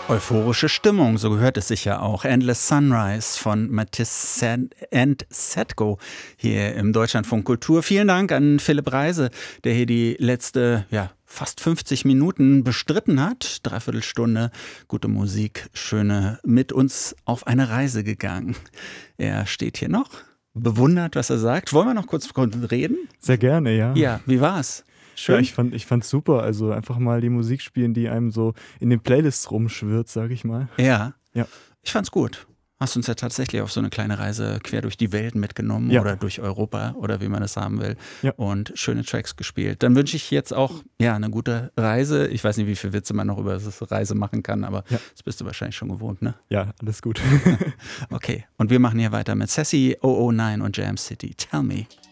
Euphorische Stimmung, so gehört es sich ja auch. Endless Sunrise von Mathis and Setko hier im Deutschlandfunk Kultur. Vielen Dank an Philipp Reise, der hier die letzte, fast 50 Minuten bestritten hat. Dreiviertelstunde, gute Musik, schöne, mit uns auf eine Reise gegangen. Er steht hier noch, bewundert, was er sagt. Wollen wir noch kurz reden? Sehr gerne, ja. Ja, wie war's? Schön. Ja, ich fand's super. Also einfach mal die Musik spielen, die einem so in den Playlists rumschwirrt, sag ich mal. Ja. Ja. Ich fand's gut. Hast uns ja tatsächlich auf so eine kleine Reise quer durch die Welt mitgenommen oder durch Europa oder wie man das haben will und schöne Tracks gespielt. Dann wünsche ich jetzt auch eine gute Reise. Ich weiß nicht, wie viele Witze man noch über das Reise machen kann, aber das bist du wahrscheinlich schon gewohnt, ne? Ja, alles gut. Okay, und wir machen hier weiter mit Sassy 009 und Jam City. Tell Me.